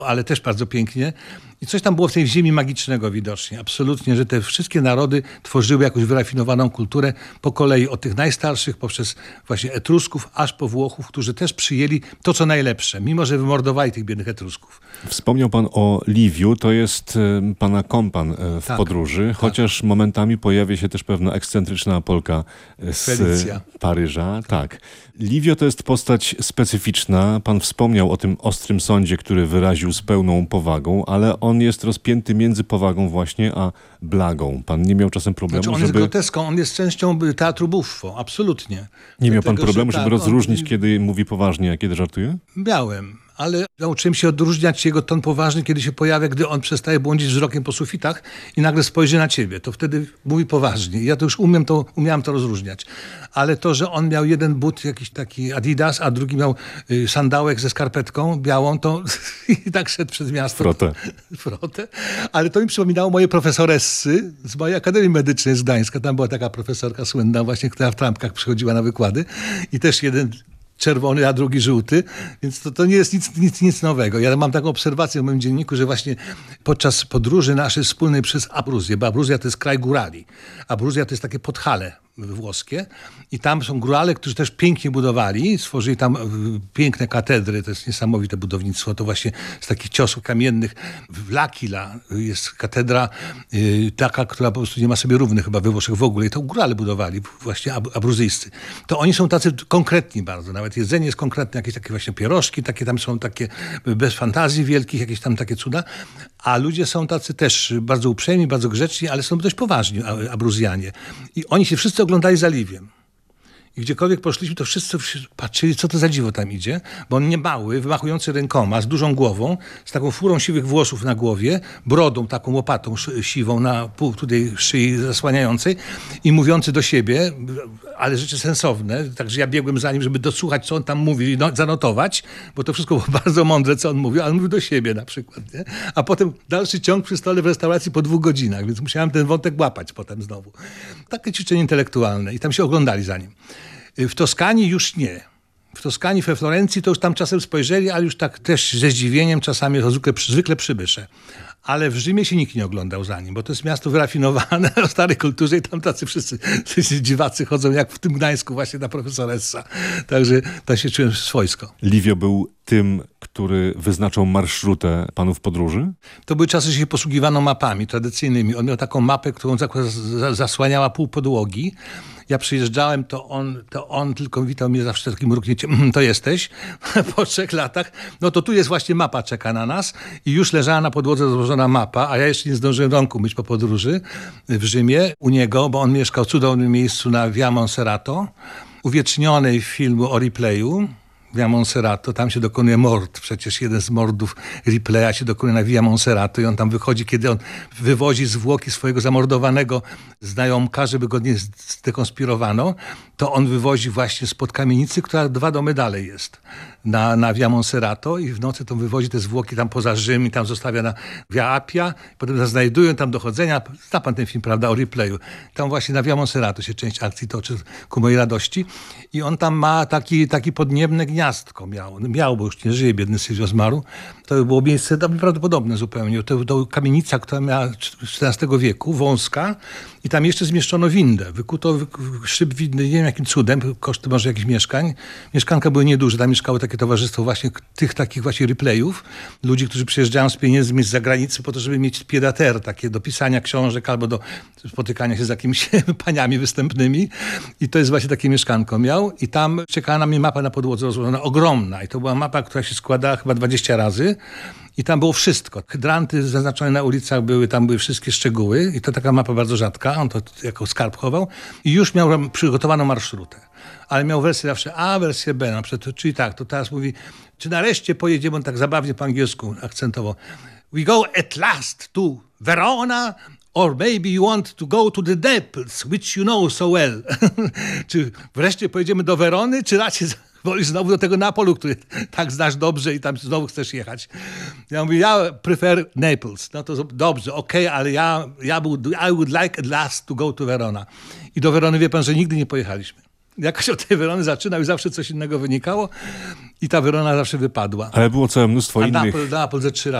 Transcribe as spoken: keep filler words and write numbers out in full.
ale też bardzo pięknie. I coś tam było w tej ziemi magicznego widocznie. Absolutnie, że te wszystkie narody tworzyły jakąś wyrafinowaną kulturę po kolei od tych najstarszych poprzez właśnie Etrusków aż po Włochów, którzy też przyjęli to, co najlepsze, mimo że wymordowali tych biednych Etrusków. Wspomniał pan o Liviu, to jest e, pana kompan e, w tak, podróży, tak. chociaż momentami pojawia się też pewna ekscentryczna Polka z Felicja. Paryża. Tak. tak. Livio to jest postać specyficzna. Pan wspomniał o tym ostrym sądzie, który wyraził z pełną powagą, ale on jest rozpięty między powagą właśnie a blagą. Pan nie miał czasem problemu, znaczy on żeby... jest groteską, on jest częścią teatru buffo, absolutnie. Nie miał pan Dlatego, problemu, że żeby tak, rozróżnić, on... kiedy mówi poważnie, a kiedy żartuje? Miałem, ale nauczyłem się odróżniać jego ton poważny, kiedy się pojawia, gdy on przestaje błądzić wzrokiem po sufitach i nagle spojrzy na ciebie. To wtedy mówi poważnie. Ja to już umiem to, umiałem to rozróżniać. Ale to, że on miał jeden but jakiś taki Adidas, a drugi miał y, sandałek ze skarpetką białą, to i tak szedł przez miasto. Frotę. Frotę. Ale to mi przypominało moje profesoressy z mojej Akademii Medycznej z Gdańska. Tam była taka profesorka słynna właśnie, która w trampkach przychodziła na wykłady i też jeden czerwony, a drugi żółty, więc to, to nie jest nic, nic, nic nowego. Ja mam taką obserwację w moim dzienniku, że właśnie podczas podróży naszej wspólnej przez Abruzję, bo Abruzja to jest kraj górali. Abruzja to jest takie Podhale włoskie i tam są górale, którzy też pięknie budowali, stworzyli tam piękne katedry, to jest niesamowite budownictwo, to właśnie z takich ciosów kamiennych. W L'Aquila jest katedra yy, taka, która po prostu nie ma sobie równych chyba we Włoszech w ogóle i to górale budowali, właśnie ab- abruzyjscy. To oni są tacy konkretni bardzo, nawet jedzenie jest konkretne, jakieś takie właśnie pierożki, takie tam są takie bez fantazji wielkich, jakieś tam takie cuda, a ludzie są tacy też bardzo uprzejmi, bardzo grzeczni, ale są dość poważni Abruzjanie. I oni się wszyscy oglądali za Liwiem. I gdziekolwiek poszliśmy, to wszyscy patrzyli, co to za dziwo tam idzie, bo on nie mały, wymachujący rękoma, z dużą głową, z taką furą siwych włosów na głowie, brodą, taką łopatą siwą na pół tutaj szyi zasłaniającej i mówiący do siebie, ale rzeczy sensowne, także ja biegłem za nim, żeby dosłuchać, co on tam mówi i no, zanotować, bo to wszystko było bardzo mądre, co on mówił, ale on mówił do siebie na przykład, nie? A potem dalszy ciąg przy stole w restauracji po dwóch godzinach, więc musiałem ten wątek łapać potem znowu. Takie ćwiczenie intelektualne i tam się oglądali za nim. W Toskanii już nie. W Toskanii, we Florencji to już tam czasem spojrzeli, ale już tak też ze zdziwieniem czasami, to zwykle, zwykle przybysze. Ale w Rzymie się nikt nie oglądał za nim, bo to jest miasto wyrafinowane o starej kulturze i tam tacy wszyscy, wszyscy dziwacy chodzą, jak w tym Gdańsku właśnie na profesoressa. Także tam się czułem swojsko. Livio był tym, który wyznaczał marszrutę panów podróży? To były czasy, że się posługiwano mapami tradycyjnymi. On miał taką mapę, którą zasłaniała pół podłogi. Ja przyjeżdżałem, to on, to on tylko witał mnie zawsze takim mrugnięciem. To jesteś? Po trzech latach. No to tu jest właśnie mapa, czeka na nas. I już leżała na podłodze złożona mapa, a ja jeszcze nie zdążyłem rąku myć po podróży w Rzymie u niego, bo on mieszkał w cudownym miejscu na Via Monserrato, uwiecznionej w filmu o Ripley'u. Via Monserrato, tam się dokonuje mord. Przecież jeden z mordów Ripleya się dokonuje na Via Monserrato i on tam wychodzi, kiedy on wywozi zwłoki swojego zamordowanego znajomka, żeby go nie zdekonspirowano, to on wywozi właśnie spod kamienicy, która dwa domy dalej jest, na, na Via Monserrato i w nocy to wywozi te zwłoki tam poza Rzym i tam zostawia na Via Appia, potem znajdują tam dochodzenia. Zna pan ten film, prawda, o Ripleyu. Tam właśnie na Via Monserrato się część akcji toczy ku mojej radości i on tam ma taki, taki podniebny gniazdko miał. Miał, bo już nie żyje, biedny Sylwio zmarł. To było miejsce prawdopodobne zupełnie. To była kamienica, która miała czternastego wieku, wąska i tam jeszcze zmieszczono windę. Wykuto szyb windy, nie wiem jakim cudem, koszty może jakichś mieszkań. Mieszkanka były nieduże, tam mieszkało takie towarzystwo właśnie tych takich właśnie Ripleyów, ludzi, którzy przyjeżdżają z pieniędzmi z zagranicy po to, żeby mieć pied-à-terre, takie do pisania książek albo do spotykania się z jakimiś paniami występnymi. I to jest właśnie takie mieszkanko miał i tam czekała na mnie mapa na podłodze rozłożona, ogromna. I to była mapa, która się składała chyba dwadzieścia razy. I tam było wszystko. Hydranty zaznaczone na ulicach były, tam były wszystkie szczegóły. I to taka mapa bardzo rzadka. On to jako skarb chował. I już miał przygotowaną marszrutę. Ale miał wersję zawsze A, wersję B. Na przykład, czyli tak, to teraz mówi, czy nareszcie pojedziemy, on tak zabawnie po angielsku akcentowo. We go at last to Verona, or maybe you want to go to the Naples, which you know so well. Czy wreszcie pojedziemy do Werony, czy raczej wolisz znowu do tego Napolu, który tak znasz dobrze i tam znowu chcesz jechać. Ja mówię, ja prefer Naples. No to dobrze, okej, okay, ale ja, ja był, I would like at last to go to Verona. I do Werony, wie pan, że nigdy nie pojechaliśmy. jakoś od tej Werony zaczynał i zawsze coś innego wynikało i ta Werona zawsze wypadła. Ale było całe mnóstwo A innych... Napol, Napol ze trzy razy.